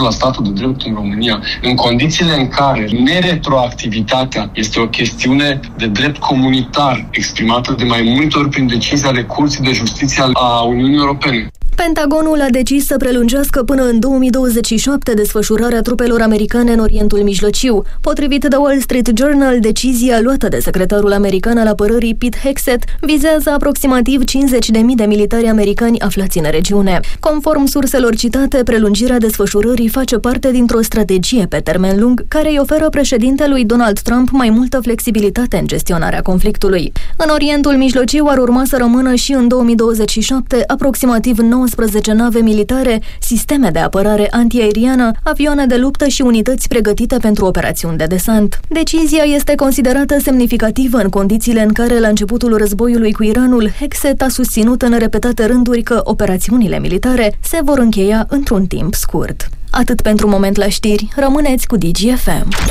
la statul de drept în România, în condițiile în care neretroactivitatea este o chestiune de drept comunitar exprimată de mai multe ori prin decizii ale Curții de Justiție a Uniunii Europene. Pentagonul a decis să prelungească până în 2027 desfășurarea trupelor americane în Orientul Mijlociu. Potrivit The Wall Street Journal, decizia luată de secretarul american al apărării Pete Hegseth vizează aproximativ 50.000 de militari americani aflați în regiune. Conform surselor citate, prelungirea desfășurării face parte dintr-o strategie pe termen lung care îi oferă președintelui Donald Trump mai multă flexibilitate în gestionarea conflictului. În Orientul Mijlociu ar urma să rămână și în 2027 aproximativ 19 nave militare, sisteme de apărare antiaeriană, avioane de luptă și unități pregătite pentru operațiuni de desant. Decizia este considerată semnificativă în condițiile în care, la începutul războiului cu Iranul, Hegseth a susținut în repetate rânduri că operațiunile militare se vor încheia într-un timp scurt. Atât pentru moment la știri, rămâneți cu DGFM.